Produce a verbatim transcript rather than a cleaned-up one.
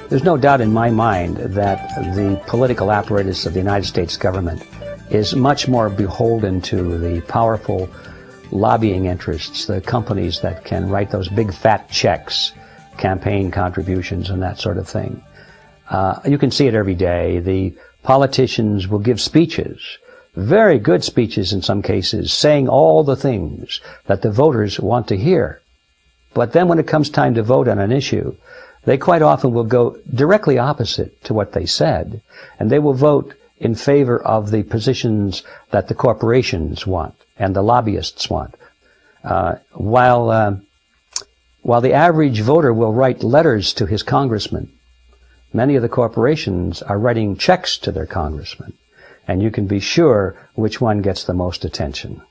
There's no doubt in my mind that the political apparatus of the United States government is much more beholden to the powerful lobbying interests, the companies that can write those big fat checks, campaign contributions and that sort of thing. Uh, you can see it every day. The politicians will give speeches, very good speeches in some cases, saying all the things that the voters want to hear. But then when it comes time to vote on an issue, they quite often will go directly opposite to what they said, and they will vote in favor of the positions that the corporations want and the lobbyists want. Uh, while, uh, while the average voter will write letters to his congressman, many of the corporations are writing checks to their congressman, and you can be sure which one gets the most attention.